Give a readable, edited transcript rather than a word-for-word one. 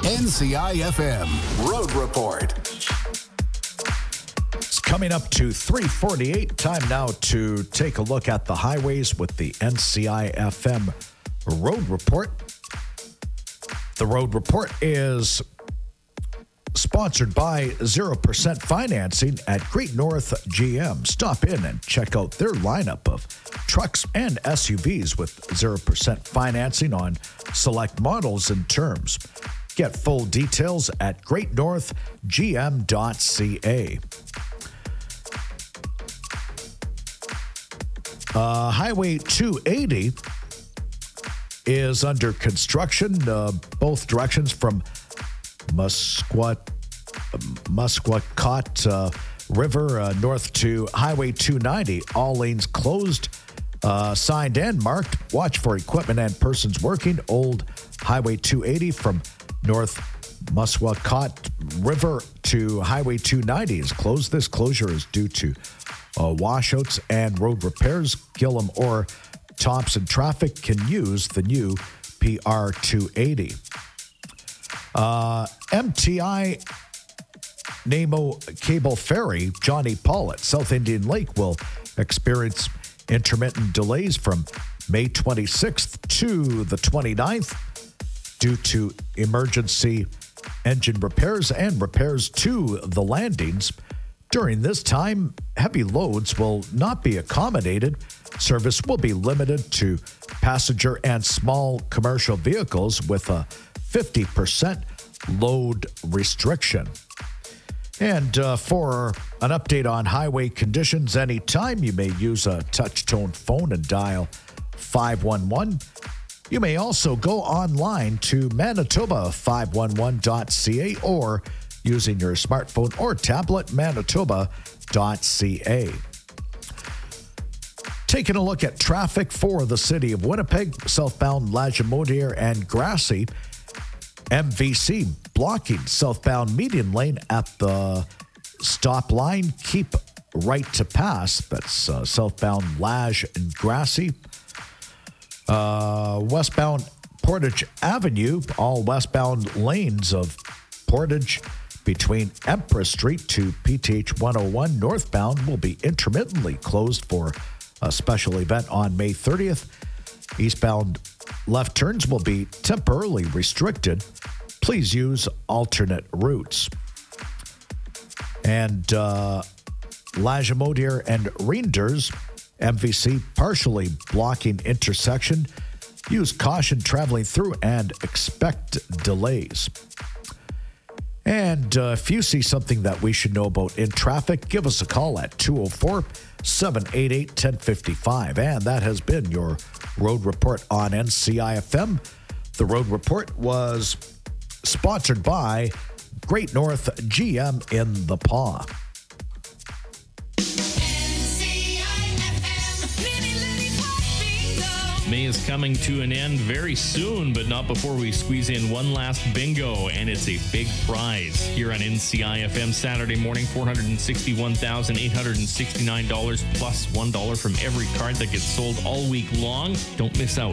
NCIFM Road Report. It's coming up to 3:48. Time now to take a look at the highways with the NCIFM Road Report. The Road Report is sponsored by 0% financing at Great North GM. Stop in and check out their lineup of trucks and SUVs with 0% financing on select models and terms. Get full details at greatnorthgm.ca. Highway 280 is under construction, both directions from Musquat River north to Highway 290. All lanes closed, signed and marked. Watch for equipment and persons working. Old Highway 280 from North Musquat River to Highway 290 is closed. This closure is due to washouts and road repairs. Gillam or Thompson traffic can use the new PR 280. MTI Nemo Cable Ferry, Johnny Paul at South Indian Lake will experience intermittent delays from May 26th to the 29th due to emergency engine repairs and repairs to the landings. During this time, heavy loads will not be accommodated. Service will be limited to passenger and small commercial vehicles with a 50% load restriction. And for an update on highway conditions anytime, you may use a touch-tone phone and dial 511. You may also go online to manitoba511.ca or using your smartphone or tablet, manitoba.ca. Taking a look at traffic for the city of Winnipeg, southbound Lagimodiere and Grassy. MVC blocking southbound median lane at the stop line. Keep right to pass. That's southbound Lage and Grassy. Westbound Portage Avenue, all westbound lanes of Portage between Empress Street to PTH 101 northbound will be intermittently closed for a special event on May 30th. Eastbound left turns will be temporarily restricted. Please use alternate routes. And Lagimodiere and Reinders, MVC partially blocking intersection. Use caution traveling through and expect delays. And if you see something that we should know about in traffic, give us a call at 204-788-1055. And that has been your Road Report on NCIFM. The Road Report was sponsored by Great North GM in the Paw. May is coming to an end very soon, but not before we squeeze in one last bingo, and it's a big prize here on NCIFM Saturday morning. $461,869 plus $1 from every card that gets sold all week long. Don't miss out.